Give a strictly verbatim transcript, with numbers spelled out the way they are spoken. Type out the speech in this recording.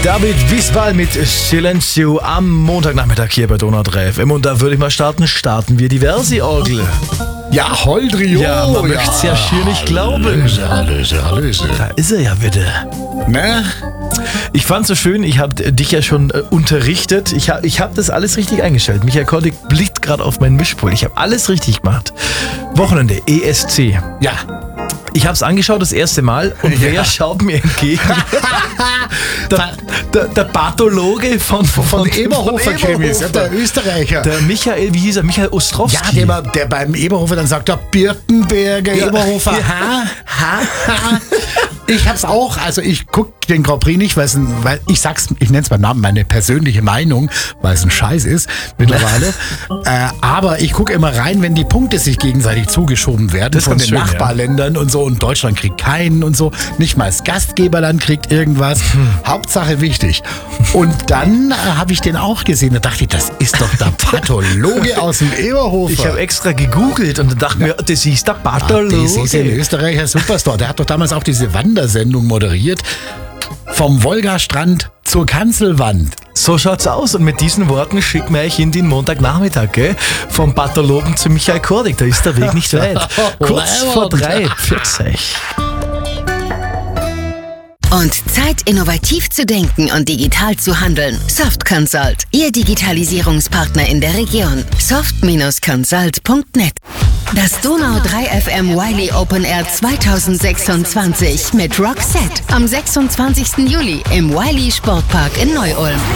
David Bisbal mit Silencio am Montagnachmittag hier bei Donau drei F M. Und da würde ich mal starten, starten wir die Versi-Orgel. Ja, Holdrio. Ja, man möchte es ja schier nicht glauben. Hallöse, Hallöse, Hallöse. Da ist er ja bitte. Ne? Ich fand's so schön, ich habe dich ja schon äh, unterrichtet. Ich habe ich hab das alles richtig eingestellt. Michael Kordig blickt gerade auf meinen Mischpult. Ich habe alles richtig gemacht. Wochenende, E S C. Ja. Ich habe es angeschaut das erste Mal und Ja. wer schaut mir entgegen? der, der, der Pathologe von, von, Von Eberhofer Krimis, ja, der Österreicher. Der Michael, wie hieß er? Michael Ostrowski. Ja, der, war- der beim Eberhofer dann sagt, der Birkenberger Ja. Eberhofer. Ja. Ha, ha, ha. Ich hab's auch, also ich guck den Grand Prix nicht, weil es ein, weil ich sag's, ich nenn's beim Namen, meine persönliche Meinung, weil es ein Scheiß ist mittlerweile. äh, aber ich gucke immer rein, wenn die Punkte sich gegenseitig zugeschoben werden Das ist von ganz den schön, Nachbarländern und so, und Deutschland kriegt keinen und so. Nicht mal das Gastgeberland kriegt irgendwas. Hm. Hauptsache wichtig. Und dann äh, habe ich den auch gesehen. Da dachte ich, das ist doch der Pathologe aus dem Eberhofer. Ich habe extra gegoogelt und dachte mir, das ist der Pathologe. Das ist ein Österreicher Superstar. Der hat doch damals auch diese Wandersendung moderiert. Vom Wolgastrand zur Kanzelwand. So schaut's aus. Und mit diesen Worten schicken wir euch in den Montagnachmittag, gell? Vom Pathologen zu Michael Kordig. Da ist der Weg nicht weit. Kurz vor drei. Pfiat euch. Und Zeit, innovativ zu denken und digital zu handeln. Soft Consult, Ihr Digitalisierungspartner in der Region. soft Consult punkt net. Das Donau drei F M Wiley Open Air zwanzig sechsundzwanzig mit Roxette am sechsundzwanzigsten Juli im Wiley Sportpark in Neu-Ulm.